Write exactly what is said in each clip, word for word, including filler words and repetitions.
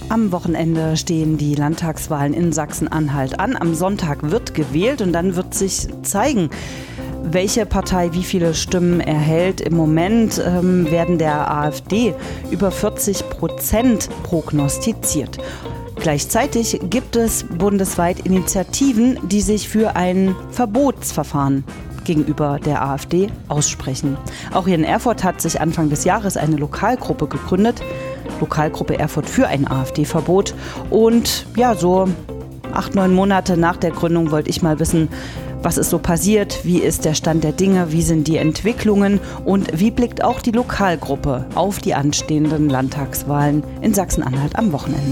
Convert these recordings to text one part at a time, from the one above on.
Am Wochenende stehen die Landtagswahlen in Sachsen-Anhalt an. Am Sonntag wird gewählt und dann wird sich zeigen, welche Partei wie viele Stimmen erhält. Im Moment ähm, werden der AfD über vierzig Prozent prognostiziert. Gleichzeitig gibt es bundesweit Initiativen, die sich für ein Verbotsverfahren gegenüber der AfD aussprechen. Auch hier in Erfurt hat sich Anfang des Jahres eine Lokalgruppe gegründet. Lokalgruppe Erfurt für ein AfD-Verbot. Und ja, so acht, neun Monate nach der Gründung wollte ich mal wissen, was ist so passiert, wie ist der Stand der Dinge, wie sind die Entwicklungen und wie blickt auch die Lokalgruppe auf die anstehenden Landtagswahlen in Sachsen-Anhalt am Wochenende.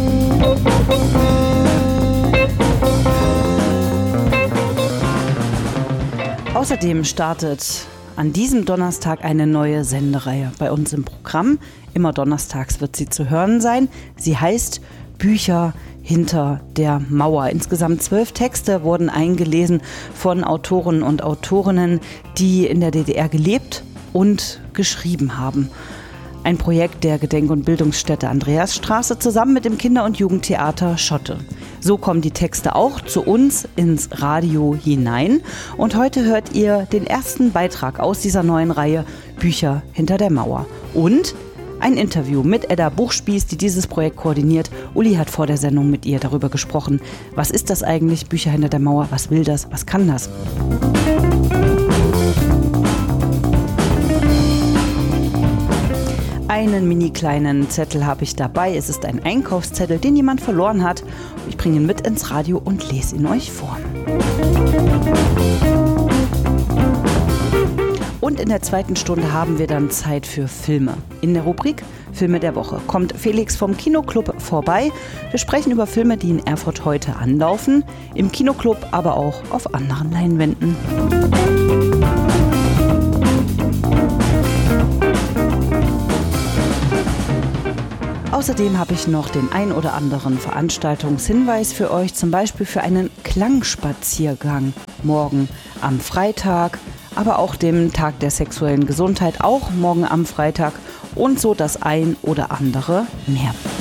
Außerdem startet an diesem Donnerstag eine neue Sendereihe bei uns im Programm. Immer donnerstags wird sie zu hören sein. Sie heißt Bücher hinter der Mauer. Insgesamt zwölf Texte wurden eingelesen von Autoren und Autorinnen, die in der D D R gelebt und geschrieben haben. Ein Projekt der Gedenk- und Bildungsstätte Andreasstraße zusammen mit dem Kinder- und Jugendtheater Schotte. So kommen die Texte auch zu uns ins Radio hinein. Und heute hört ihr den ersten Beitrag aus dieser neuen Reihe Bücher hinter der Mauer. Und ein Interview mit Edda Buchspieß, die dieses Projekt koordiniert. Uli hat vor der Sendung mit ihr darüber gesprochen. Was ist das eigentlich, Bücher hinter der Mauer? Was will das? Was kann das? Einen mini kleinen Zettel habe ich dabei. Es ist ein Einkaufszettel, den jemand verloren hat. Ich bringe ihn mit ins Radio und lese ihn euch vor. Und in der zweiten Stunde haben wir dann Zeit für Filme. In der Rubrik Filme der Woche kommt Felix vom Kinoclub vorbei. Wir sprechen über Filme, die in Erfurt heute anlaufen. Im Kinoclub, aber auch auf anderen Leinwänden. Außerdem habe ich noch den ein oder anderen Veranstaltungshinweis für euch, zum Beispiel für einen Klangspaziergang morgen am Freitag, aber auch dem Tag der sexuellen Gesundheit, auch morgen am Freitag und so das ein oder andere mehr.